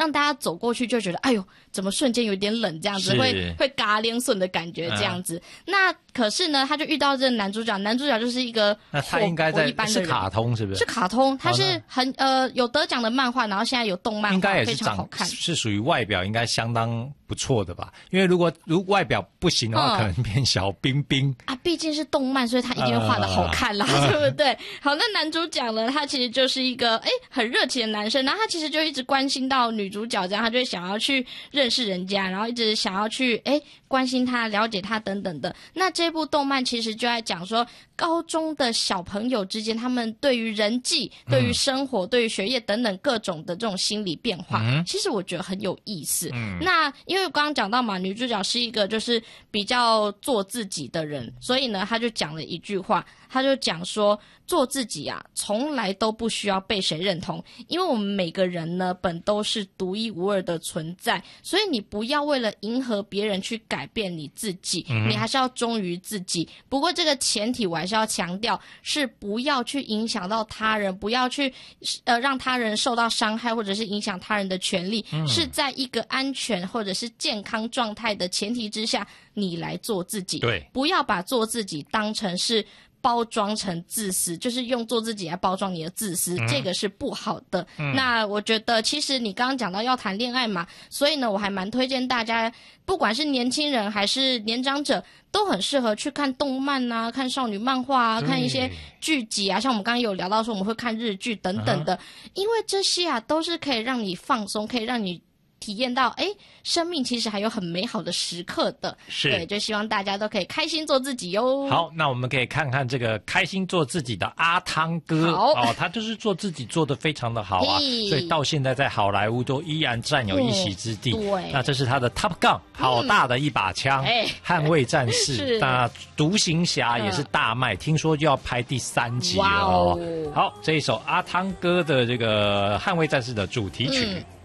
让大家走过去就觉得哎呦怎么瞬间有点冷这样子，会嘎连顺的感觉这样子。那可是呢他就遇到这个男主角就是一个那他应该在是卡通是不是？ 是卡通，他是很有得奖的漫画，然后现在有动漫画， 应该也是非常好看， 是属于外表应该相当不错的吧？因为如果外表不行的话，可能变小冰冰啊，毕竟是动漫，所以他一定会画得好看啦，对不对？好，那男主角呢，他其实就是一个很热情的男生，然后他其实就一直关心到女主角，这样他就会想要去认识人家，然后一直想要去关心他、了解他等等的。那这部动漫其实就在讲说，高中的小朋友之间，他们对于人际、对于生活、对于学业等等各种的这种心理变化，其实我觉得很有意思。那因为我刚刚讲到嘛，女主角是一个就是比较做自己的人，所以呢，他就讲了一句话，他就讲说，做自己啊，从来都不需要被谁认同，因为我们每个人呢，本都是独一无二的存在，所以你不要为了迎合别人去改变你自己，你还是要忠于自己。不过这个前提我还是要强调，是不要去影响到他人，不要去让他人受到伤害，或者是影响他人的权利，是在一个安全或者是健康状态的前提之下，你来做自己。 对， 不要把做自己当成是包装成自私，就是用做自己来包装你的自私，这个是不好的。那我觉得其实你刚刚讲到要谈恋爱嘛，所以呢我还蛮推荐大家，不管是年轻人还是年长者，都很适合去看动漫啊，看少女漫画啊，看一些剧集啊，像我们刚刚有聊到说我们会看日剧等等的，因为这些啊都是可以让你放松，可以让你体验到生命其实还有很美好的时刻的。 是，对， 就希望大家都可以开心做自己哟。 好，那我们可以看看这个开心做自己的阿汤哥他就是做自己做得非常的好啊，所以到现在在好莱坞都依然占有一席之地。对，那这是他的 Top Gun， 好大的一把枪，捍卫战士，那独行侠也是大卖，听说就要拍第3集了。好，这一首阿汤哥的这个捍卫战士的主题曲。